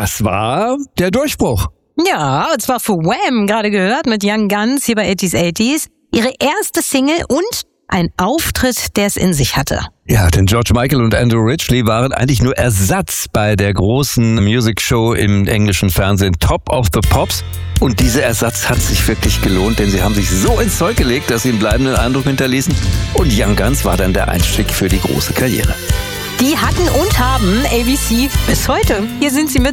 das war der Durchbruch. Ja, und zwar für Wham, gerade gehört, mit Young Guns hier bei 80s. Ihre erste Single und ein Auftritt, der es in sich hatte. Ja, denn George Michael und Andrew Ridgeley waren eigentlich nur Ersatz bei der großen Music-Show im englischen Fernsehen Top of the Pops. Und dieser Ersatz hat sich wirklich gelohnt, denn sie haben sich so ins Zeug gelegt, dass sie einen bleibenden Eindruck hinterließen. Und Young Guns war dann der Einstieg für die große Karriere. Die hatten und haben ABC bis heute. Hier sind sie mit